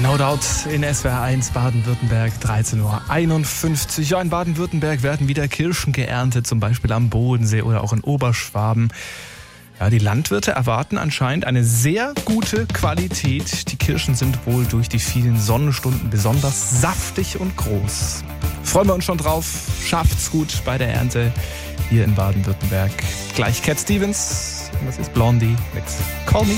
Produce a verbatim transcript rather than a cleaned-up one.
No Doubt in S W R eins Baden-Württemberg, dreizehn Uhr einundfünfzig. Ja, in Baden-Württemberg werden wieder Kirschen geerntet, zum Beispiel am Bodensee oder auch in Oberschwaben. Ja, die Landwirte erwarten anscheinend eine sehr gute Qualität. Die Kirschen sind wohl durch die vielen Sonnenstunden besonders saftig und groß. Freuen wir uns schon drauf. Schafft's gut bei der Ernte hier in Baden-Württemberg. Gleich Cat Stevens. Das ist Blondie mit Call Me.